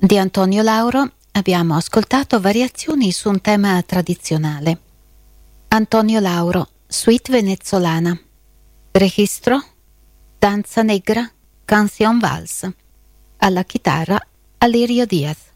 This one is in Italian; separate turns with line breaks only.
Di Antonio Lauro abbiamo ascoltato variazioni su un tema tradizionale. Antonio Lauro, suite venezolana. Registro, danza negra, canción vals. Alla chitarra, Alirio Diaz.